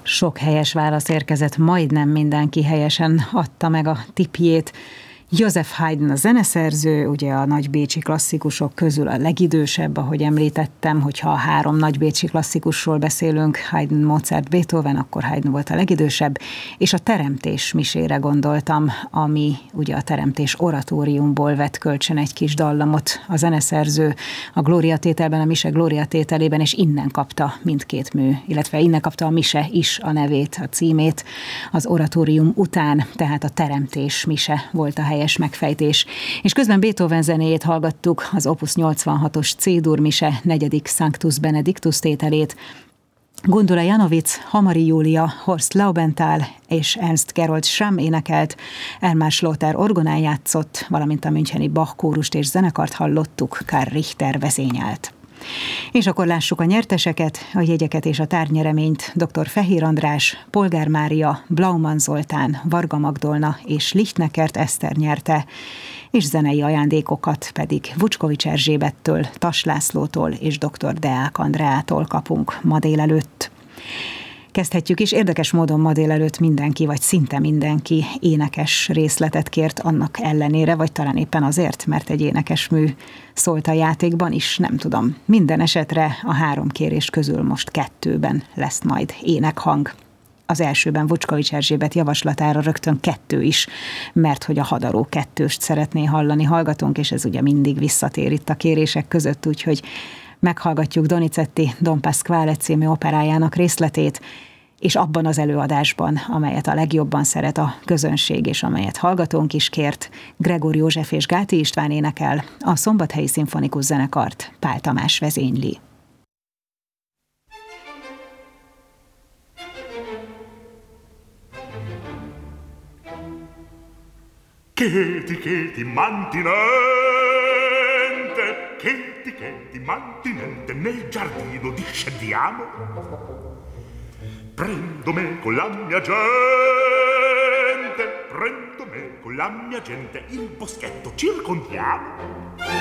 Sok helyes válasz érkezett, majdnem mindenki helyesen adta meg a tippjét. Joseph Haydn a zeneszerző, ugye a nagybécsi klasszikusok közül a legidősebb, ahogy említettem, hogyha a 3 nagybécsi klasszikusról beszélünk, Haydn, Mozart, Beethoven, akkor Haydn volt a legidősebb, és a Teremtés misére gondoltam, ami ugye a Teremtés oratóriumból vett kölcsön egy kis dallamot a zeneszerző a glóriatételben, a mise glóriatételében, és innen kapta mindkét mű, illetve innen kapta a mise is a nevét, a címét az oratórium után, tehát a Teremtés mise volt a helyes megfejtés. És közben Beethoven zenéjét hallgattuk, az Opus 86-os C-dur mise 4. Sanctus Benedictus tételét. Gundula Janowitz, Hamari Júlia, Horst Laubenthal és Ernst Gerold Schramm énekelt, Elmar Slaughter orgonán játszott, valamint a müncheni Bach kórust és zenekart hallottuk, Karl Richter vezényelt. És akkor lássuk a nyerteseket, a jegyeket és a tárgynyereményt. Dr. Fehér András, Polgár Mária, Blaumann Zoltán, Varga Magdolna és Lichtneckert Eszter nyerte, és zenei ajándékokat pedig Vucskovics Erzsébettől, Tass Lászlótól és dr. Deák Andreától kapunk ma délelőtt. Kezdhetjük is. Érdekes módon ma délelőtt mindenki, vagy szinte mindenki énekes részletet kért annak ellenére, vagy talán éppen azért, mert egy énekes mű szólt a játékban is, nem tudom. Minden esetre a 3 kérés közül most 2-ben lesz majd énekhang. Az elsőben Vucskovics Erzsébet javaslatára rögtön 2 is, mert hogy a Hadaró 2-st szeretné hallani hallgatónk, és ez ugye mindig visszatér itt a kérések között, úgyhogy meghallgatjuk Donizetti Don Pasquale című operájának részletét, és abban az előadásban, amelyet a legjobban szeret a közönség, és amelyet hallgatónk is kért, Gregor József és Gáti István énekel, a Szombathelyi Szimfonikus Zenekart Pál Tamás vezényli. Cheti mantinente, cheti mantinente, nel giardino discendiamo. Prendo me con la mia gente, il boschetto circondiamo.